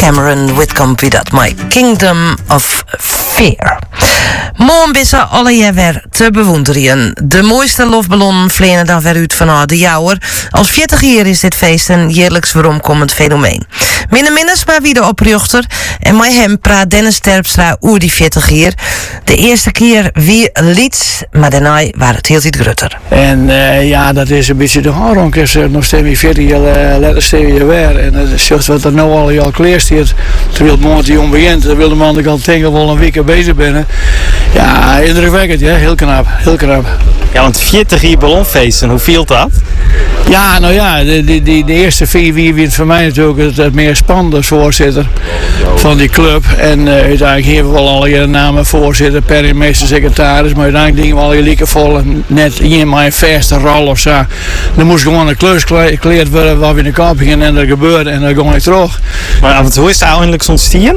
Cameron Whitcomb wie dat My Kingdom of Fear. Morgen is er alle jaar weer te bewonderen. De mooiste luchtballon vliegen dan weer uit vanuit de jouwer. Als 40 jaar is dit feest een jaarlijks veromkomend fenomeen. Minstens maar wie de oprichter. En met hem praat Dennis Terpstra over die 40 jaar. De eerste keer wie liet, maar daarna waren het heel iets grutter. En ja, dat is een beetje de hoorronk. Is nog steeds 40 jaar later steeds weer weer. En dat is juist wat er nu al jaar klaar staat. Terwijl het maand jong begint, terwijl de man ik al tegen wel een week bezig ben. Ja, indrukwekkend, ja, heel knap, heel knap. Ja, want 40 jaar ballonfeesten, hoe viel dat? Ja, nou ja, de eerste 4 wint voor mij natuurlijk het meer spannende voorzitter van die club. En uiteindelijk geven we wel al je namen voorzitter, penningmeester, secretaris. Maar uiteindelijk dingen we al je lieken vol. Net in mijn vaste rol of zo. Dan moest gewoon een klus gekleerd worden wat we in de kop gingen en dat gebeurde. En dan ging ik terug. Maar hoe is het uiteindelijk ontstaan?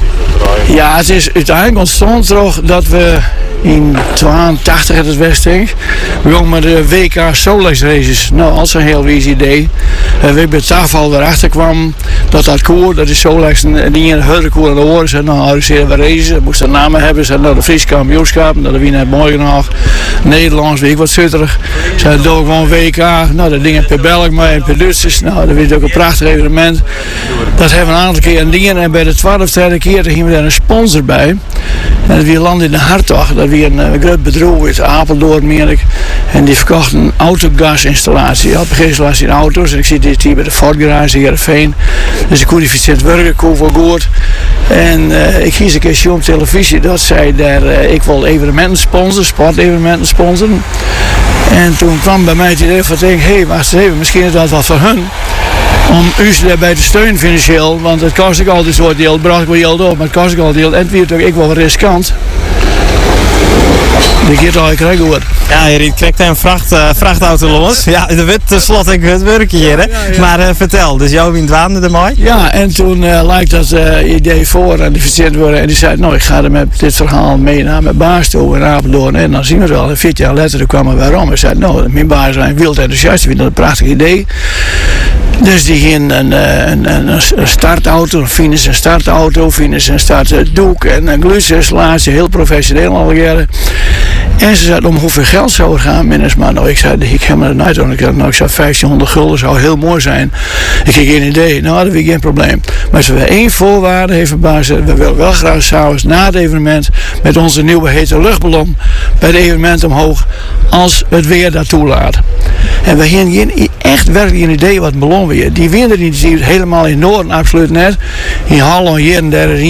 Ja, het is uiteindelijk ontstond toch dat we in 82 het Westing begon met de WK Solex races. Nou, als een heel wijs idee. We bij tafel erachter kwam dat koer, dat is Solex en die een hele koer aan de oren zei, nou, organiseren we races, we moesten namen hebben, zei, nou, de Fries kampioenschap, dat wie net mooi nog, Nederlands, weet ik wat zutterig. Zei, doe gewoon WK, nou, dat ding per Belg, maar en per Duitsers, nou, dat was ook een prachtig evenement. Dat hebben we een aantal keer aan dingen en bij de 12e keer gingen we daar een sponsor bij. En dat weer land in de Hartog, dat weer een groot bedrijf is, Apeldoorn, meen ik. En die verkocht een autogasinstallatie, installatie in auto's. En ik zit hier bij de Ford Garage in Heerenveen. Dus ik kon die efficiënt werken, kon voor goed. En ik kies een keer op televisie dat zij daar, ik wil evenementen sponsoren, sportevenementen sponsoren. En toen kwam bij mij het idee van, hé, wacht eens even, misschien is dat wat voor hun. Om u daarbij te steunen financieel, want het kost ik altijd zo'n deel, het bracht ik wel heel door, maar het kost ik al deel. En het werd ook ik wel riskant. Die keer al krijg ik Ja, je krijgt een vrachtauto los. Ja, dat werd tenslotte het werkje hier, hè? Ja, ja. Maar vertel, dus jou wint waande ermee? Ja, en toen lijkt dat idee voor en die verzend worden. En die zei, nou, ik ga er met dit verhaal mee naar mijn baas toe in Apeldoorn. En dan zien we het wel. En 40 jaar later kwam er waarom. Hij zei, nou, mijn baas zijn wild enthousiast. Die vindt dat een prachtig idee. Dus die ging een startauto, een Finis een startauto, Finis een startdoek en een glucisinstallatie, heel professioneel al jaren. En ze zei om hoeveel geld zou er gaan, minstens maar. Nou, ik zei, ik heb me er nooit aan. Ik zei, 1500 gulden zou heel mooi zijn. Ik heb geen idee. Nou, dat is geen probleem. Maar ze hebben één voorwaarde, heeft een baas. We willen wel graag s'avonds na het evenement met onze nieuwe hete luchtballon bij het evenement omhoog, als het weer dat toelaat. En we hebben echt werkelijk een idee wat een ballon weer. Die wind die helemaal in Noorden absoluut net. In Holland hier en daar